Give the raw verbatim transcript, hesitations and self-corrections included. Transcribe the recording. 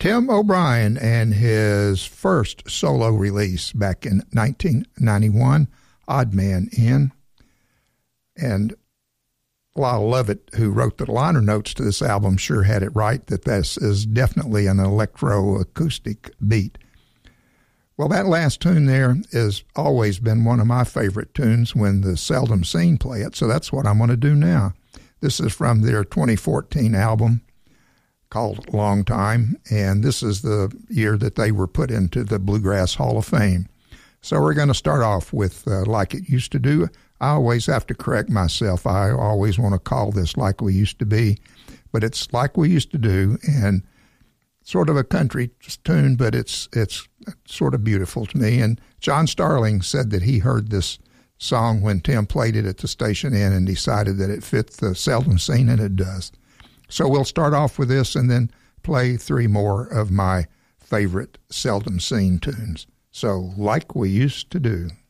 Tim O'Brien and his first solo release back in nineteen ninety-one, Odd Man In. And Lyle Lovett, who wrote the liner notes to this album, sure had it right that this is definitely an electroacoustic beat. Well, that last tune there has always been one of my favorite tunes when the Seldom Seen play it, so that's what I'm going to do now. This is from their twenty fourteen album called Long Time, and this is the year that they were put into the Bluegrass Hall of Fame. So we're going to start off with uh, Like It Used to Do. I always have to correct myself. I always want to call this Like We Used to Be, but it's Like We Used to Do, and sort of a country tune, but it's it's sort of beautiful to me. And John Starling said that he heard this song when Tim played it at the Station Inn and decided that it fit the Seldom Seen, and it does. So we'll start off with this and then play three more of my favorite Seldom Seen tunes. So, Like We Used to Do.